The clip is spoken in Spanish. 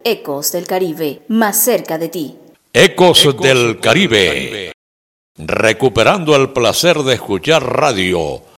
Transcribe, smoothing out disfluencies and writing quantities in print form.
Ecos del Caribe, más cerca de ti. Ecos del Caribe. Recuperando el placer de escuchar radio